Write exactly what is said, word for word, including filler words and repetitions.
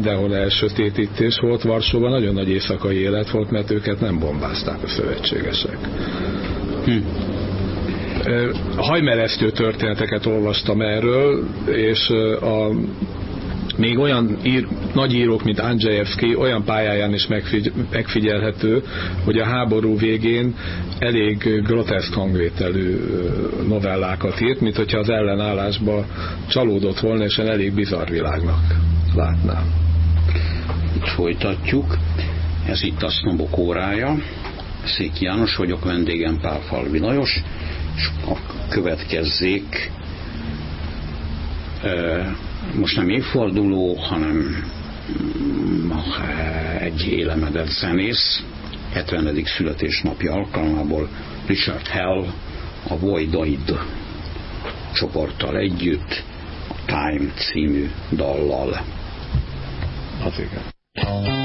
mindenhol elsötétítés volt, Varsóban nagyon nagy éjszakai élet volt, mert őket nem bombázták a szövetségesek. Hm. Hajmeresztő történeteket olvastam erről, és a, még olyan ír, nagy írók, mint Andrzejewski olyan pályáján is megfigy, megfigyelhető, hogy a háború végén elég groteszk hangvételű novellákat írt, mint hogyha az ellenállásba csalódott volna, és elég bizarr világnak látná. Itt folytatjuk. Ez itt a Sznobok órája. Széki János vagyok, vendégem Pálfalvi Lajos, és következzék most nem évforduló, hanem egy élemedett zenész, hetvenedik születésnapja alkalmából Richard Hell a Voidoid csoporttal együtt a Time című dallal. Az igen.